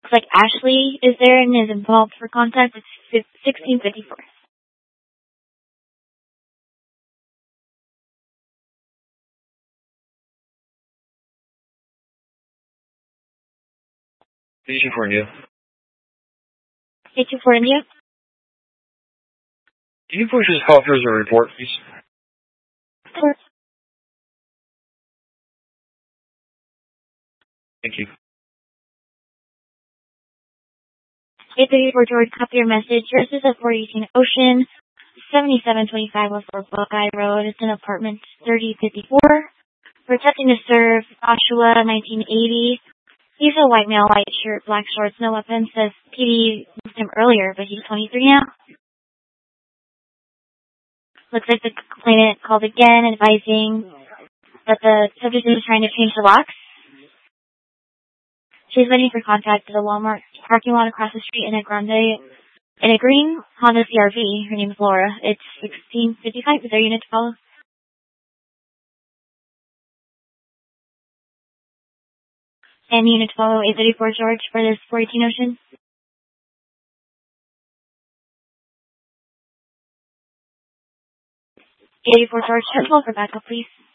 Looks like Ashley is there and is involved for contact. It's 1654. Station for India. 824 India. Can you push this call through as a report, please? Sure. Thank you. 834 George, copy your message. Yours is at 418 Ocean, 7725 West Buckeye Road. It's in apartment 3054. Protecting to serve, Joshua, 1980. He's a white male, white shirt, black shorts, no weapons. Says PD moved him earlier, but he's 23 now. Looks like the complainant called again, advising that the subject is trying to change the locks. She's waiting for contact at a Walmart parking lot across the street in a green Honda CRV. Her name is Laura. It's 1655. Is there a unit to follow? And unit to follow 834 George for this 418 Ocean. 884 George, hold for backup, please.